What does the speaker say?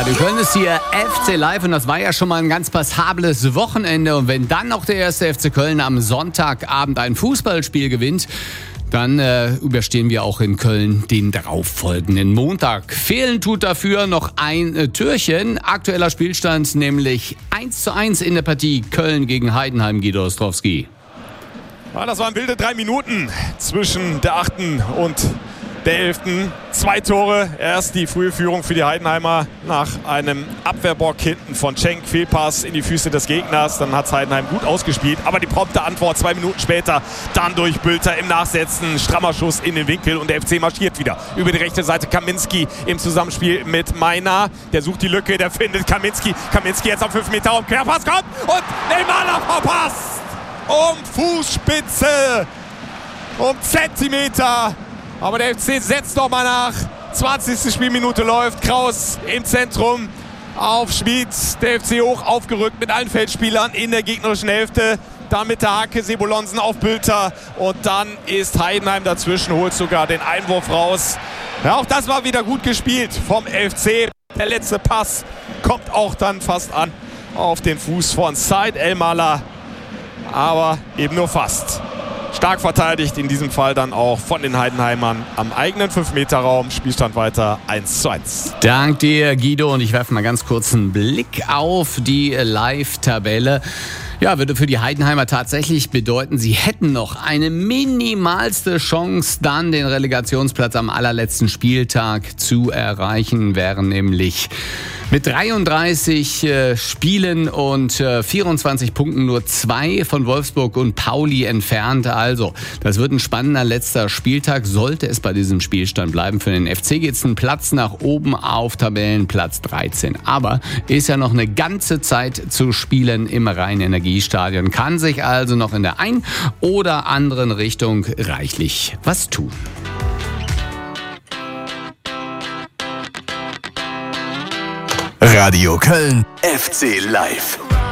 Radio Köln ist hier FC Live und das war ja schon mal ein ganz passables Wochenende. Und wenn dann noch der erste FC Köln am Sonntagabend ein Fußballspiel gewinnt, dann überstehen wir auch in Köln den darauffolgenden Montag. Fehlen tut dafür noch ein Türchen. Aktueller Spielstand nämlich 1:1 in der Partie Köln gegen Heidenheim. Guido Ostrowski. Ja, das waren wilde 3 Minuten zwischen der 8. und der 11. 2 Tore. Erst die frühe Führung für die Heidenheimer nach einem Abwehrbock hinten von Cenk. Fehlpass in die Füße des Gegners. Dann hat Heidenheim gut ausgespielt. Aber die prompte Antwort 2 Minuten später. Dann durch Bülter im Nachsetzen. Strammer Schuss in den Winkel und der FC marschiert wieder. Über die rechte Seite Kaminski im Zusammenspiel mit Meiner. Der sucht die Lücke, der findet Kaminski. Kaminski jetzt auf 5 Meter Raum. Querpass kommt und Neymar verpasst. Um Fußspitze. Um Zentimeter. Aber der FC setzt noch mal nach. 20. Spielminute läuft. Kraus im Zentrum auf Schmid. Der FC hoch aufgerückt mit allen Feldspielern in der gegnerischen Hälfte. Dann mit der Hacke Sebolonsen auf Bülter. Und dann ist Heidenheim dazwischen, holt sogar den Einwurf raus. Ja, auch das war wieder gut gespielt vom FC. Der letzte Pass kommt auch dann fast an auf den Fuß von Said Elmalah. Aber eben nur fast. Stark verteidigt, in diesem Fall dann auch von den Heidenheimern am eigenen 5-Meter-Raum. Spielstand weiter 1:1. Dank dir, Guido. Und ich werfe mal ganz kurz einen Blick auf die Live-Tabelle. Ja, würde für die Heidenheimer tatsächlich bedeuten, sie hätten noch eine minimalste Chance, dann den Relegationsplatz am allerletzten Spieltag zu erreichen. Wären nämlich mit 33 Spielen und 24 Punkten nur 2 von Wolfsburg und Pauli entfernt. Also, das wird ein spannender letzter Spieltag. Sollte es bei diesem Spielstand bleiben. Für den FC geht es einen Platz nach oben auf Tabellenplatz 13. Aber ist ja noch eine ganze Zeit zu spielen im Rhein-Energiestadion. Kann sich also noch in der einen oder anderen Richtung reichlich was tun. Radio Köln FC Live.